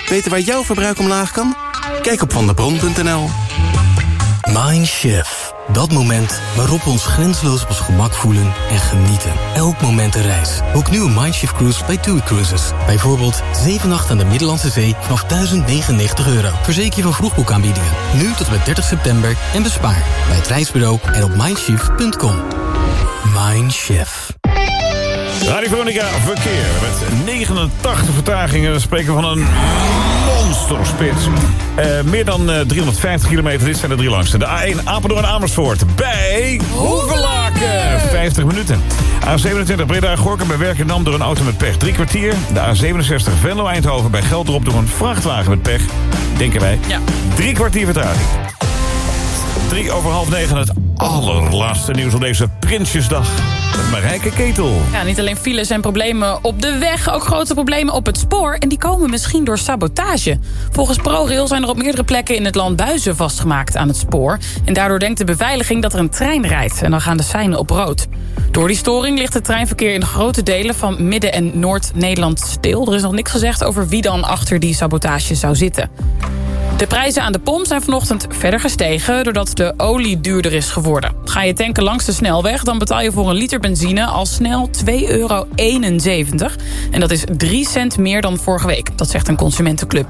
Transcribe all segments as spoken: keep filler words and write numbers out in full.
Weten waar jouw verbruik omlaag kan? Kijk op vandebron punt n l. Mindshift. Dat moment waarop we ons grenzeloos op ons gemak voelen en genieten. Elk moment een reis. Boek nu een Mindshift cruise bij TUI Cruises. Bijvoorbeeld zeven nachten aan de Middellandse Zee vanaf duizend negenennegentig euro. Verzeker je van vroegboekaanbiedingen. Nu tot en met dertig september en bespaar bij het reisbureau en op mindshift punt com. Mindshift. Radio Veronica Verkeer met negenentachtig vertragingen. We spreken van een monsterspits. Uh, meer dan uh, driehonderdvijftig kilometer. Dit zijn de drie langste. De A één Apeldoorn Amersfoort bij Hoevelaken. vijftig minuten. A zevenentwintig Breda-Gorkum bij Werkendam door een auto met pech. Drie kwartier. De A zevenenzestig Venlo-Eindhoven bij Geldrop door een vrachtwagen met pech. Denken wij. Ja. Drie kwartier vertraging. Drie over half negen het allerlaatste nieuws op deze Prinsjesdag. Met Marijke Ketel. Ja, niet alleen files en problemen op de weg, ook grote problemen op het spoor. En die komen misschien door sabotage. Volgens ProRail zijn er op meerdere plekken in het land buizen vastgemaakt aan het spoor. En daardoor denkt de beveiliging dat er een trein rijdt. En dan gaan de seinen op rood. Door die storing ligt het treinverkeer in grote delen van Midden- en Noord-Nederland stil. Er is nog niks gezegd over wie dan achter die sabotage zou zitten. De prijzen aan de pomp zijn vanochtend verder gestegen doordat de olie duurder is geworden. Ga je tanken langs de snelweg, dan betaal je voor een liter benzine al snel twee euro eenenzeventig. En dat is drie cent meer dan vorige week, dat zegt een consumentenclub.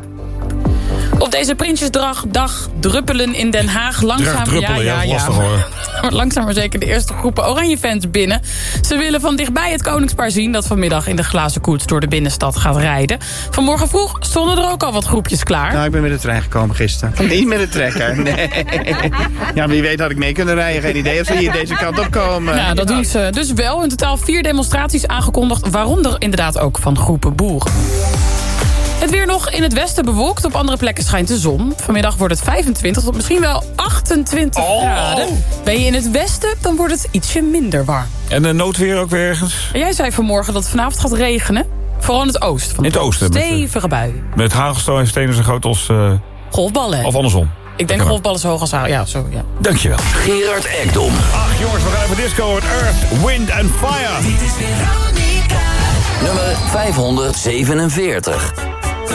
Op deze Prinsjesdag dag druppelen in Den Haag langzaam... druppelen, ja, ja, ja, lastig hoor. Langzaam maar zeker de eerste groepen Oranje-fans binnen. Ze willen van dichtbij het koningspaar zien dat vanmiddag in de glazen koets door de binnenstad gaat rijden. Vanmorgen vroeg stonden er ook al wat groepjes klaar. Nou, ik ben met de trein gekomen gisteren. Niet met de trekker, nee. Ja, wie weet had ik mee kunnen rijden. Geen idee of ze hier deze kant op komen. Nou, dat doen ze dus wel. In totaal vier demonstraties aangekondigd, waaronder inderdaad ook van groepen boeren. Het weer nog in het westen bewolkt. Op andere plekken schijnt de zon. Vanmiddag wordt het vijfentwintig tot misschien wel achtentwintig oh. graden. Ben je in het westen, dan wordt het ietsje minder warm. En de noodweer ook weer ergens? En jij zei vanmorgen dat het vanavond gaat regenen. Vooral in het oosten. Van in het oosten. Stevige buien. Met hagelstenen zo groot als... Uh, golfballen. Of andersom. Ik denk golfballen zo hoog als haar. Ja, zo, ja. Dankjewel. Gerard Ekdom. Ach jongens, we gaan even disco met Earth, Wind and Fire. Dit is Veronica. Nummer vijfhonderdzevenenveertig.